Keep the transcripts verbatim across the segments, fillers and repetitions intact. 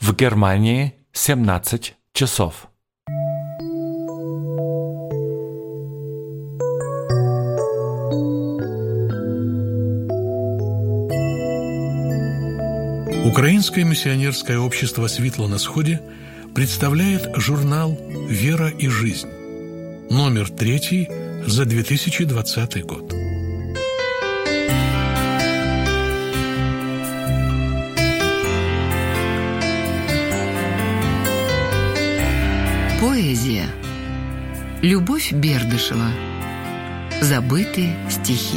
В Германии семнадцать часов. Украинское миссионерское общество «Светло на сходе» представляет журнал «Вера и жизнь», номер третий за две тысячи двадцатый год. Поэзия. Любовь Бердышева. Забытые стихи.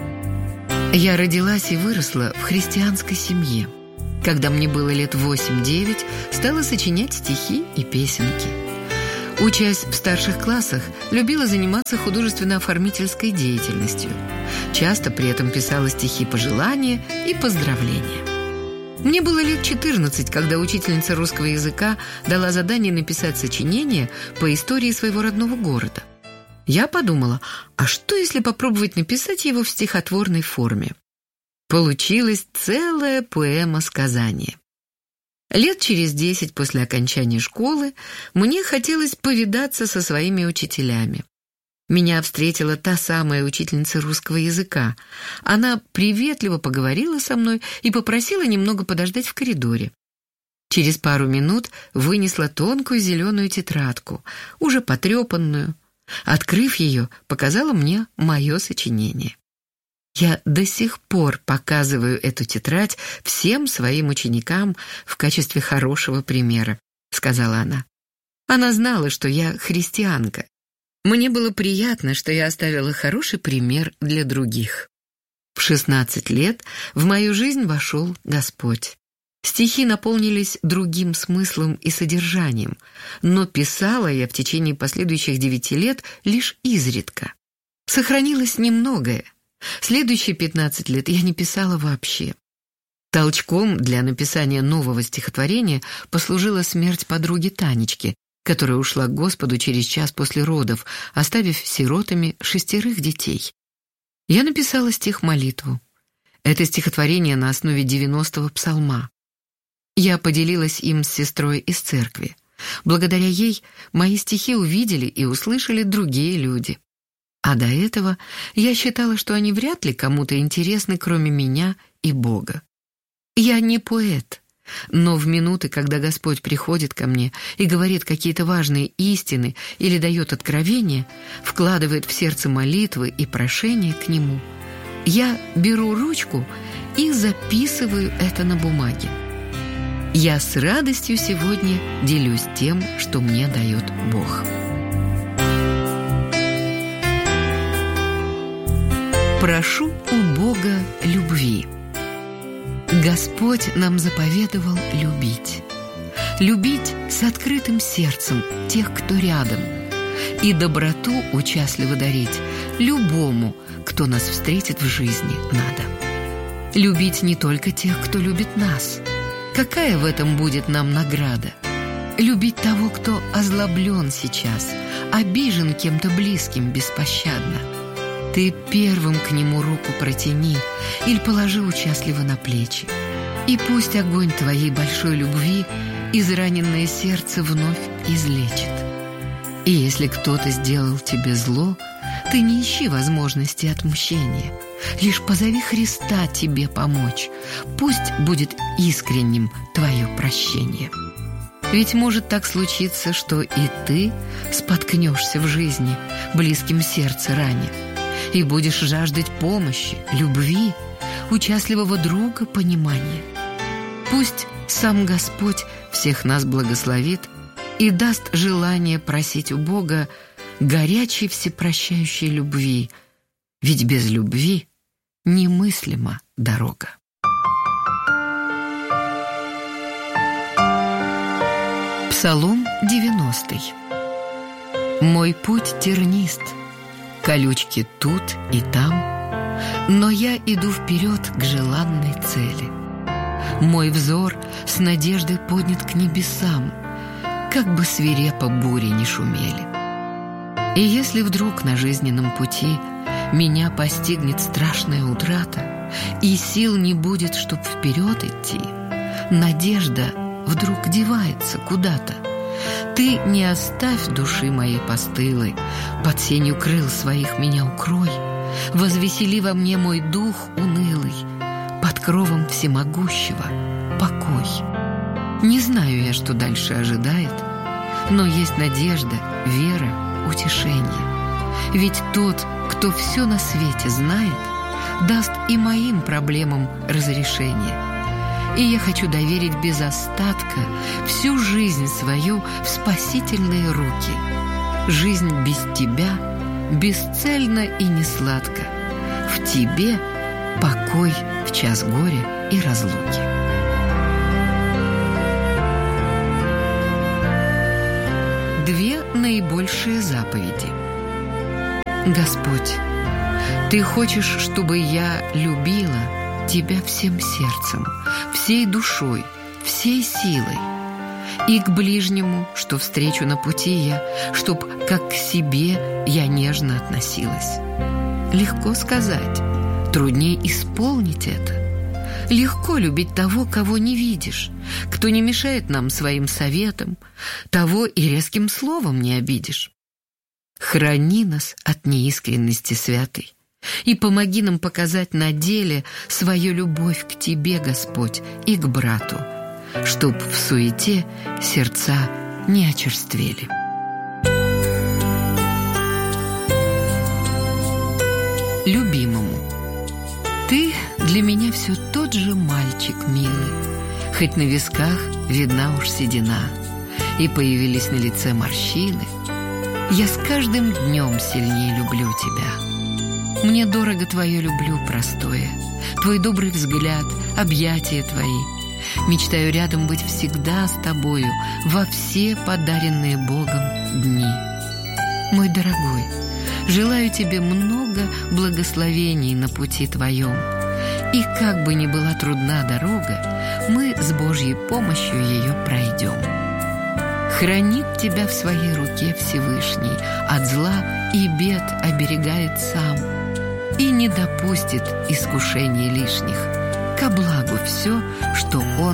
Я родилась и выросла в христианской семье. Когда мне было лет восемь-девять, стала сочинять стихи и песенки. Учась в старших классах, любила заниматься художественно-оформительской деятельностью. Часто при этом писала стихи пожелания и поздравления. Мне было лет четырнадцать, когда учительница русского языка дала задание написать сочинение по истории своего родного города. Я подумала, а что если попробовать написать его в стихотворной форме? Получилась целая поэма-сказание. Лет через десять после окончания школы мне хотелось повидаться со своими учителями. Меня встретила та самая учительница русского языка. Она приветливо поговорила со мной и попросила немного подождать в коридоре. Через пару минут вынесла тонкую зеленую тетрадку, уже потрепанную. Открыв ее, показала мне мое сочинение. Я до сих пор показываю эту тетрадь всем своим ученикам в качестве хорошего примера, сказала она. Она знала, что я христианка. Мне было приятно, что я оставила хороший пример для других. В шестнадцать лет в мою жизнь вошел Господь. Стихи наполнились другим смыслом и содержанием, но писала я в течение последующих девяти лет лишь изредка. Сохранилось немногое. Следующие пятнадцать лет я не писала вообще. Толчком для написания нового стихотворения послужила смерть подруги Танечки, которая ушла к Господу через час после родов, оставив сиротами шестерых детей. Я написала стих-молитву. Это стихотворение на основе девяностого псалма. Я поделилась им с сестрой из церкви. Благодаря ей мои стихи увидели и услышали другие люди. А до этого я считала, что они вряд ли кому-то интересны, кроме меня и Бога. Я не поэт, но в минуты, когда Господь приходит ко мне и говорит какие-то важные истины или дает откровение, вкладывает в сердце молитвы и прошения к Нему, я беру ручку и записываю это на бумаге. Я с радостью сегодня делюсь тем, что мне дает Бог. Прошу у Бога любви. Господь нам заповедовал любить. Любить с открытым сердцем тех, кто рядом, и доброту участливо дарить любому, кто нас встретит в жизни надо. Любить не только тех, кто любит нас. Какая в этом будет нам награда? Любить того, кто озлоблен сейчас, обижен кем-то близким беспощадно. Ты первым к нему руку протяни или положи участливо на плечи. И пусть огонь твоей большой любви израненное сердце вновь излечит. И если кто-то сделал тебе зло, ты не ищи возможности отмщения. Лишь позови Христа тебе помочь. Пусть будет искренним твое прощение. Ведь может так случиться, что и ты споткнешься в жизни, близким сердце раня, и будешь жаждать помощи, любви, участливого друга, понимания. Пусть сам Господь всех нас благословит и даст желание просить у Бога горячей всепрощающей любви, ведь без любви немыслима дорога. Псалом девяностый. Мой путь тернист, колючки тут и там, но я иду вперед к желанной цели. Мой взор с надеждой поднят к небесам, как бы свирепо бури не шумели. И если вдруг на жизненном пути меня постигнет страшная утрата, и сил не будет, чтоб вперед идти, надежда вдруг девается куда-то. Ты не оставь души моей постылой, под сенью крыл своих меня укрой, возвесели во мне мой дух унылый, под кровом всемогущего покой. Не знаю я, что дальше ожидает, но есть надежда, вера, утешение. Ведь тот, кто все на свете знает, даст и моим проблемам разрешение. И я хочу доверить без остатка всю жизнь свою в спасительные руки. Жизнь без тебя бесцельна и несладка. В тебе покой в час горя и разлуки. Две наибольшие заповеди. Господь, Ты хочешь, чтобы я любила Тебя всем сердцем, всей душой, всей силой, и к ближнему, что встречу на пути я, чтоб как к себе я нежно относилась. Легко сказать, труднее исполнить это. Легко любить того, кого не видишь, кто не мешает нам своим советом, того и резким словом не обидишь. Храни нас от неискренности святой и помоги нам показать на деле свою любовь к Тебе, Господь, и к брату, чтоб в суете сердца не очерствели. Любимому. Ты для меня все тот же мальчик милый, хоть на висках видна уж седина, и появились на лице морщины. Я с каждым днем сильнее люблю тебя. Мне дорого твое люблю простое, твой добрый взгляд, объятия твои. Мечтаю рядом быть всегда с тобою во все подаренные Богом дни. Мой дорогой, желаю тебе много благословений на пути твоем. И как бы ни была трудна дорога, мы с Божьей помощью ее пройдем. Хранит тебя в своей руке Всевышний, от зла и бед оберегает сам, и не допустит искушений лишних. Ко благу все, что Он